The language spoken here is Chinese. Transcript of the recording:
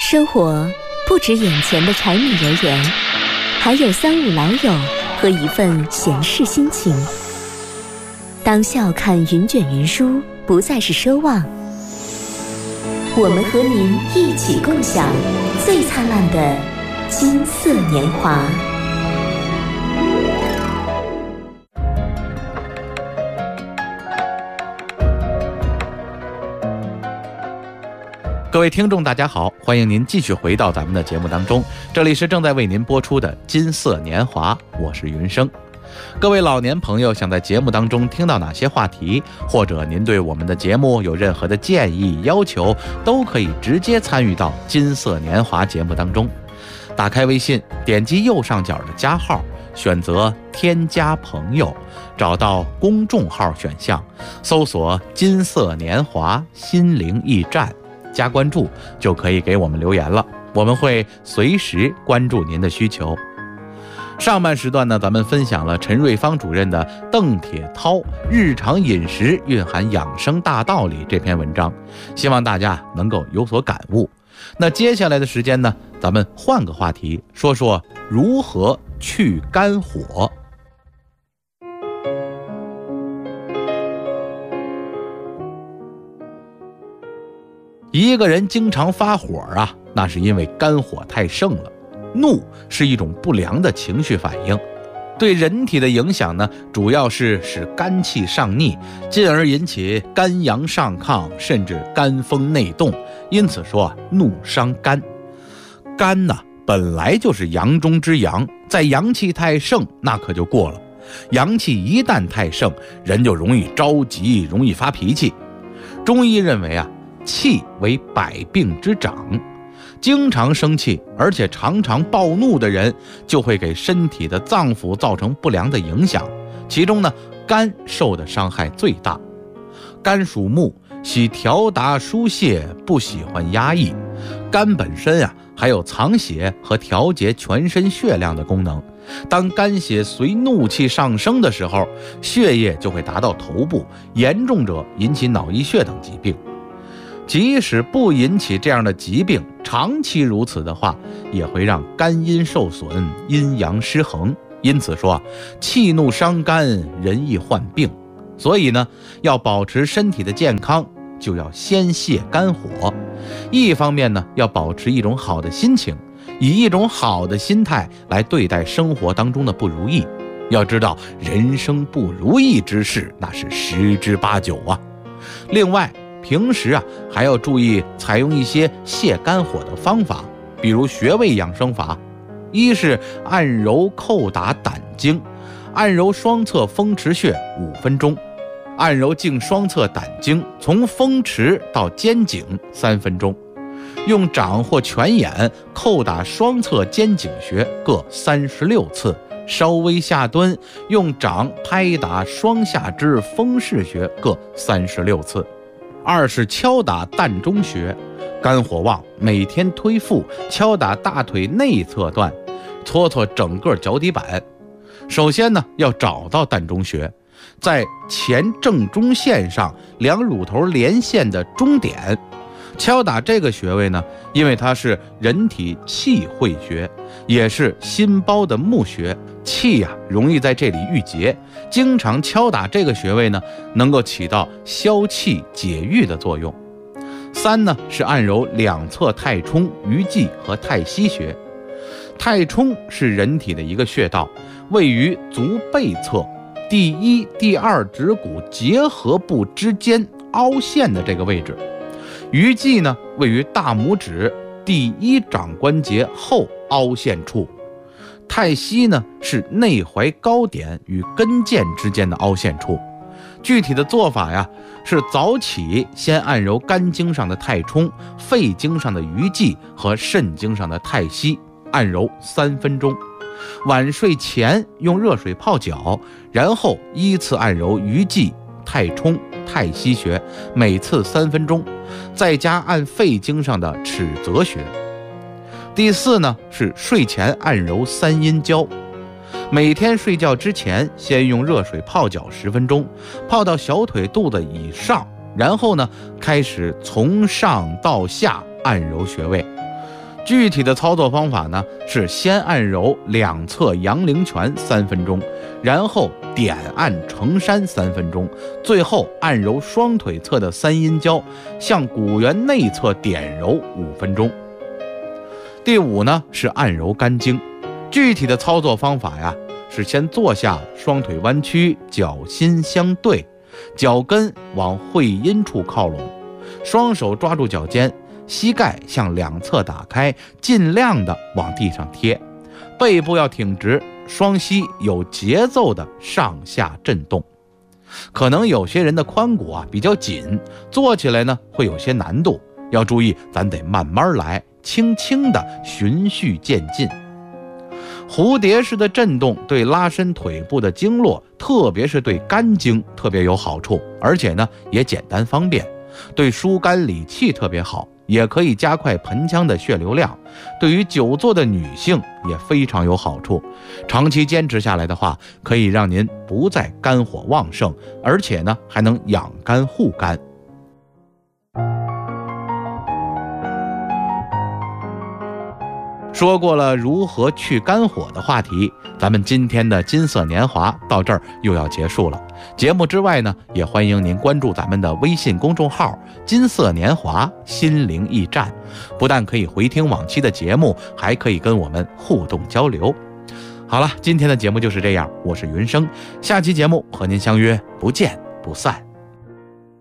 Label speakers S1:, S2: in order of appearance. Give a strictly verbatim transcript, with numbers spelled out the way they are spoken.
S1: 生活不止眼前的柴米油盐，还有三五老友和一份闲适心情。当笑看云卷云舒不再是奢望，我们和您一起共享最灿烂的金色年华。
S2: 各位听众大家好，欢迎您继续回到咱们的节目当中，这里是正在为您播出的金色年华，我是云生。各位老年朋友想在节目当中听到哪些话题，或者您对我们的节目有任何的建议要求，都可以直接参与到金色年华节目当中。打开微信，点击右上角的加号，选择添加朋友，找到公众号选项，搜索金色年华心灵驿站，加关注就可以给我们留言了，我们会随时关注您的需求。上半时段呢，咱们分享了陈瑞芳主任的《邓铁涛日常饮食蕴含养生大道理》这篇文章，希望大家能够有所感悟。那接下来的时间呢，咱们换个话题，说说如何去肝火。一个人经常发火啊，那是因为肝火太盛了。怒是一种不良的情绪反应，对人体的影响呢，主要是使肝气上逆，进而引起肝阳上亢，甚至肝风内动。因此说啊，怒伤肝。肝呢，本来就是阳中之阳，在阳气太盛，那可就过了。阳气一旦太盛，人就容易着急，容易发脾气。中医认为啊，气为百病之长，经常生气而且常常暴怒的人，就会给身体的脏腑造成不良的影响，其中呢，肝受的伤害最大。肝属木，喜调达疏泄，不喜欢压抑。肝本身啊，还有藏血和调节全身血量的功能。当肝血随怒气上升的时候，血液就会达到头部，严重者引起脑溢血等疾病。即使不引起这样的疾病，长期如此的话，也会让肝阴受损，阴阳失衡。因此说，气怒伤肝，人易患病。所以呢，要保持身体的健康，就要先泻肝火。一方面呢，要保持一种好的心情，以一种好的心态来对待生活当中的不如意。要知道，人生不如意之事，那是十之八九啊。另外，平时啊，还要注意采用一些泻肝火的方法，比如穴位养生法。一是按揉叩打胆经，按揉双侧风池穴五分钟，按揉颈双侧胆经，从风池到肩颈三分钟，用掌或拳眼叩打双侧肩颈穴各三十六次，稍微下蹲，用掌拍打双下肢风市穴各三十六次。二是敲打膻中穴，肝火旺，每天推腹敲打大腿内侧段，搓搓整个脚底板。首先呢，要找到膻中穴，在前正中线上两乳头连线的中点敲打这个穴位呢，因为它是人体气会穴，也是心包的募穴，气呀、啊、容易在这里郁结，经常敲打这个穴位呢，能够起到消气解郁的作用。三呢，是按揉两侧太冲、鱼际和太溪穴。太冲是人体的一个穴道，位于足背侧第一、第二指骨结合部之间凹陷的这个位置。鱼际呢，位于大拇指第一掌关节后凹陷处。太溪呢，是内踝高点与跟腱之间的凹陷处。具体的做法呀，是早起先按揉肝经上的太冲、肺经上的鱼际和肾经上的太溪，按揉三分钟。晚睡前用热水泡脚，然后依次按揉鱼际、太冲、太溪穴，每次三分钟，再加按肺经上的尺泽穴。第四呢，是睡前按揉三阴交。每天睡觉之前，先用热水泡脚十分钟，泡到小腿肚子以上，然后呢，开始从上到下按揉穴位。 具体的操作方法呢，是先按揉两侧阳陵泉三分钟，然后点按承山三分钟，最后按揉双腿侧的三阴交，向骨缘内侧点揉五分钟。第五呢是按揉肝经，具体的操作方法呀，是先坐下，双腿弯曲，脚心相对，脚跟往会阴处靠拢，双手抓住脚尖，膝盖向两侧打开，尽量的往地上贴，背部要挺直，双膝有节奏的上下震动。可能有些人的髋骨啊比较紧，做起来呢会有些难度，要注意咱得慢慢来，轻轻的循序渐进。蝴蝶式的震动对拉伸腿部的经络，特别是对肝经特别有好处，而且呢也简单方便，对疏肝理气特别好，也可以加快盆腔的血流量，对于久坐的女性也非常有好处。长期坚持下来的话，可以让您不再肝火旺盛，而且呢还能养肝护肝。说过了如何去肝火的话题，咱们今天的金色年华到这儿又要结束了。节目之外呢，也欢迎您关注咱们的微信公众号金色年华心灵驿站，不但可以回听往期的节目，还可以跟我们互动交流。好了，今天的节目就是这样，我是云生，下期节目和您相约不见不散。